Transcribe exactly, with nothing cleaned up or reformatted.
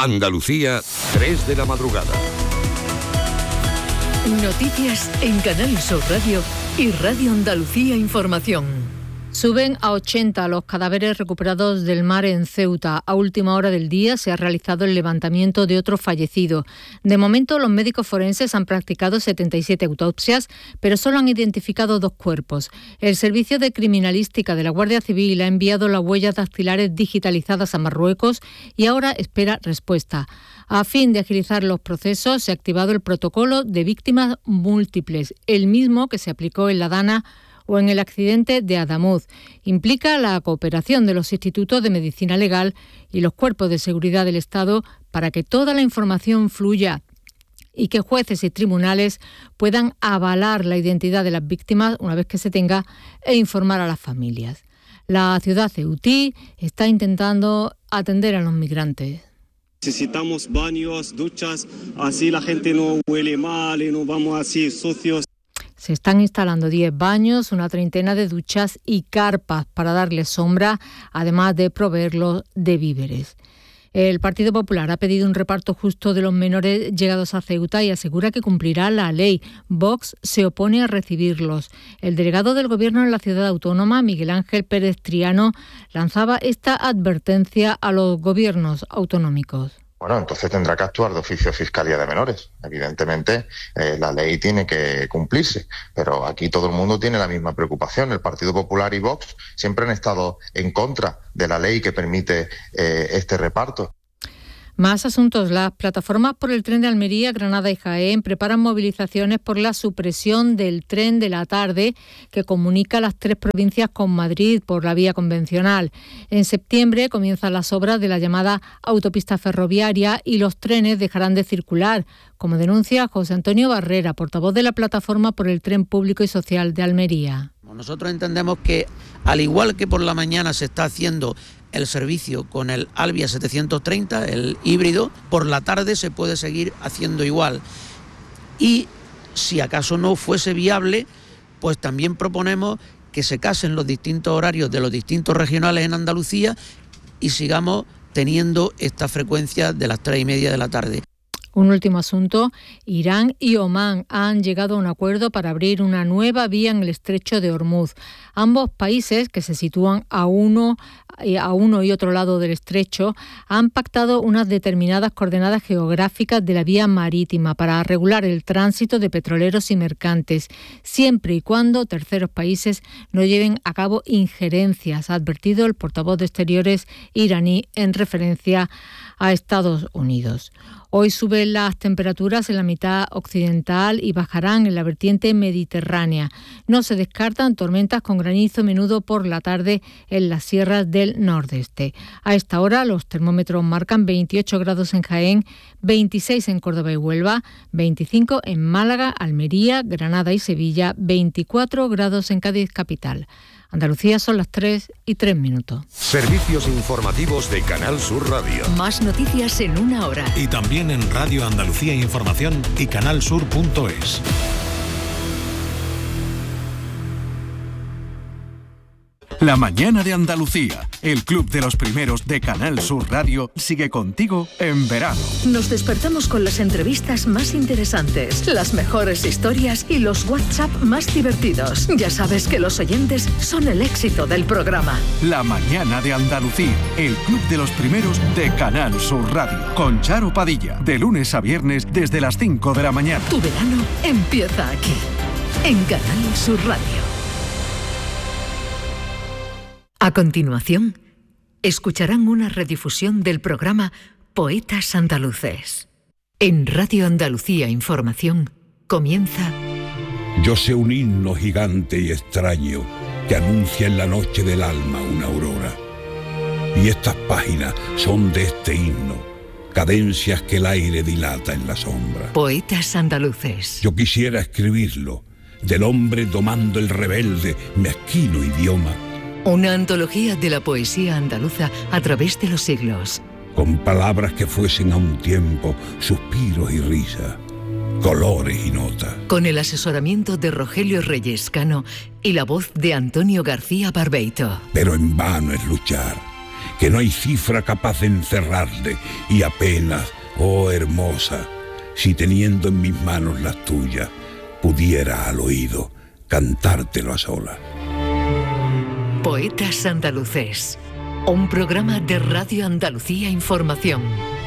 Andalucía, tres de la madrugada. Noticias en Canal Sur Radio y Radio Andalucía Información. Suben a ochenta los cadáveres recuperados del mar en Ceuta. A última hora del día se ha realizado el levantamiento de otro fallecido. De momento, los médicos forenses han practicado setenta y siete autopsias, pero solo han identificado dos cuerpos. El Servicio de Criminalística de la Guardia Civil ha enviado las huellas dactilares digitalizadas a Marruecos y ahora espera respuesta. A fin de agilizar los procesos, se ha activado el protocolo de víctimas múltiples, el mismo que se aplicó en la Dana o en el accidente de Adamuz. Implica la cooperación de los institutos de medicina legal y los cuerpos de seguridad del Estado para que toda la información fluya y que jueces y tribunales puedan avalar la identidad de las víctimas una vez que se tenga e informar a las familias. La ciudad ceutí está intentando atender a los migrantes. Necesitamos baños, duchas, así la gente no huele mal y no vamos así sucios. Se están instalando diez baños, una treintena de duchas y carpas para darles sombra, además de proveerlos de víveres. El Partido Popular ha pedido un reparto justo de los menores llegados a Ceuta y asegura que cumplirá la ley. Vox se opone a recibirlos. El delegado del Gobierno en la ciudad autónoma, Miguel Ángel Pérez Triano, lanzaba esta advertencia a los gobiernos autonómicos. Bueno, entonces tendrá que actuar de oficio Fiscalía de Menores. Evidentemente, eh, la ley tiene que cumplirse, pero aquí todo el mundo tiene la misma preocupación. El Partido Popular y Vox siempre han estado en contra de la ley que permite eh, este reparto. Más asuntos. Las plataformas por el tren de Almería, Granada y Jaén preparan movilizaciones por la supresión del tren de la tarde que comunica las tres provincias con Madrid por la vía convencional. En septiembre comienzan las obras de la llamada autopista ferroviaria y los trenes dejarán de circular, como denuncia José Antonio Barrera, portavoz de la plataforma por el tren público y social de Almería. Nosotros entendemos que, al igual que por la mañana se está haciendo el servicio con el Alvia setecientos treinta, el híbrido, por la tarde se puede seguir haciendo igual. Y si acaso no fuese viable, pues también proponemos que se casen los distintos horarios de los distintos regionales en Andalucía y sigamos teniendo esta frecuencia de las tres y media de la tarde. Un último asunto. Irán y Omán han llegado a un acuerdo para abrir una nueva vía en el estrecho de Hormuz. Ambos países, que se sitúan a uno, a uno y otro lado del estrecho, han pactado unas determinadas coordenadas geográficas de la vía marítima para regular el tránsito de petroleros y mercantes, siempre y cuando terceros países no lleven a cabo injerencias, ha advertido el portavoz de Exteriores iraní en referencia a Estados Unidos. Hoy suben las temperaturas en la mitad occidental y bajarán en la vertiente mediterránea. No se descartan tormentas con granizo a menudo por la tarde en las sierras del nordeste. A esta hora los termómetros marcan veintiocho grados en Jaén, veintiséis en Córdoba y Huelva, veinticinco en Málaga, Almería, Granada y Sevilla, veinticuatro grados en Cádiz capital. Andalucía son las tres y tres minutos. Servicios informativos de Canal Sur Radio. Más noticias en una hora. Y también en Radio Andalucía Información y canalsur punto es. La mañana de Andalucía, el club de los primeros de Canal Sur Radio, sigue contigo en verano. Nos despertamos con las entrevistas más interesantes, las mejores historias y los WhatsApp más divertidos. Ya sabes que los oyentes son el éxito del programa. La mañana de Andalucía, el club de los primeros de Canal Sur Radio, con Charo Padilla, de lunes a viernes desde las cinco de la mañana. Tu verano empieza aquí, en Canal Sur Radio. A continuación, escucharán una redifusión del programa Poetas Andaluces. En Radio Andalucía Información comienza... Yo sé un himno gigante y extraño que anuncia en la noche del alma una aurora. Y estas páginas son de este himno, cadencias que el aire dilata en la sombra. Poetas Andaluces. Yo quisiera escribirlo, del hombre domando el rebelde, mezquino idioma. Una antología de la poesía andaluza a través de los siglos. Con palabras que fuesen a un tiempo suspiros y risa, colores y notas. Con el asesoramiento de Rogelio Reyes Cano y la voz de Antonio García Barbeito. Pero en vano es luchar, que no hay cifra capaz de encerrarle, y apenas, oh hermosa, si teniendo en mis manos las tuyas, pudiera al oído cantártelo a solas. Poetas Andaluces, un programa de Radio Andalucía Información.